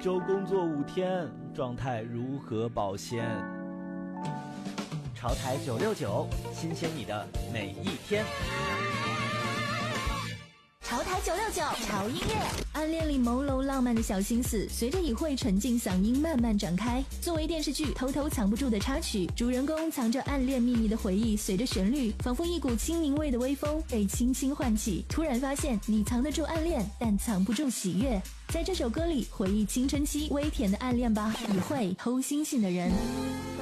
周工作5天，状态如何保鲜？ 潮台969，新鲜你的每一天。 潮台969，潮音乐，暗恋里朦胧浪漫的小心思，随着隐晦沉静嗓音慢慢展开。作为电视剧偷偷藏不住的插曲，主人公藏着暗恋秘密的回忆，随着旋律，仿佛一股清明味的微风被轻轻唤起。突然发现，你藏得住暗恋，但藏不住喜悦。在这首歌里，回忆青春期微甜的暗恋吧，你会偷星星的人。